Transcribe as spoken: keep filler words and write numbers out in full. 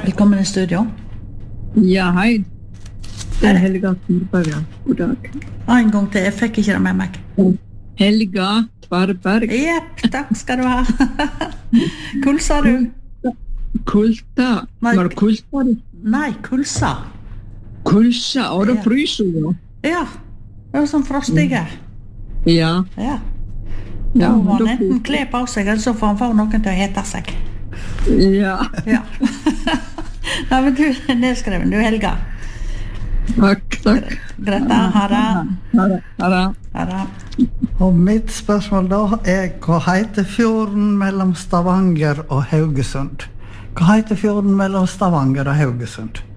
Velkommen i studio. Ja, hei. Det er Helga Tvarberg. God dag. En gang til, jeg fikk ikke det med meg. Helga Tvarberg. Jepp, takk skal du ha. Kulsa du? Kulta. Nei. Var det kulta? Nei, kulsa. Kulsa, og det Ja. fryser jo. Ja, det var sånn frostige. Ja. Ja. Ja, Nå må da- han enten kle på seg, eller så får han få noen til å hete seg. Ja. Ja. Nei, men du er nedskreven, du Helga. Takk, takk. Greta, ha det. Ha det. Ha det. Ha det. Og mitt spørsmål da er, hva heter fjorden mellom Stavanger og Haugesund? Hva heter fjorden mellom Stavanger og Haugesund?